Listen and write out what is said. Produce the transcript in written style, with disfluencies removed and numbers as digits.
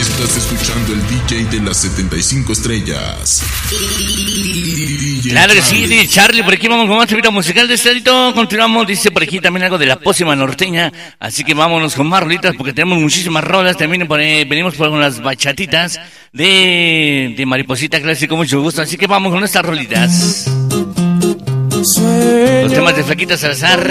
Estás escuchando el DJ de las 75 estrellas. Claro que sí, DJ Charlie. Por aquí vamos con más vida musical de este lado. Continuamos, dice por aquí también algo de la pócima norteña. Así que vámonos con más rolitas porque tenemos muchísimas rolas. También venimos por las bachatitas de Mariposita Clásico, mucho gusto. Así que vamos con estas rolitas. Los temas de Flaquita Salazar.